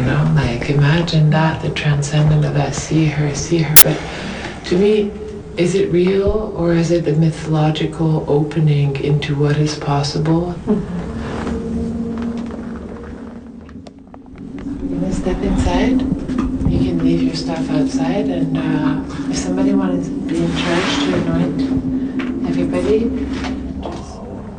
know, like imagine that, the transcendent of that, see her. But to me, is it real or is it the mythological opening into what is possible? We're gonna step inside. You can leave your stuff outside, and if somebody wanted to be in charge to anoint everybody,